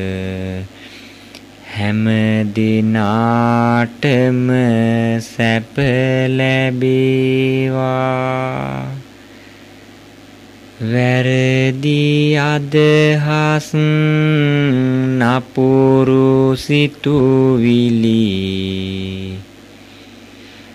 හැම දිනාටම සැප ලැබේවා. වැරදි අදහස් නපුරු සිතුවිලි